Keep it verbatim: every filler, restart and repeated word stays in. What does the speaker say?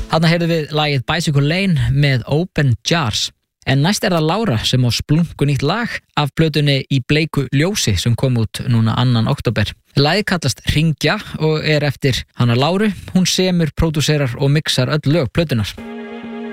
Þarna heyrðum við lagið Bicycle Lane með Open Jars. En næst er það Lára sem á splunku nýtt lag af plötunni Í bleiku ljósi sem kom út núna annan október. Lagið kallast Hringja og er eftir hana Láru. Hún semur, pródúserar og mixar öll lög plötunar.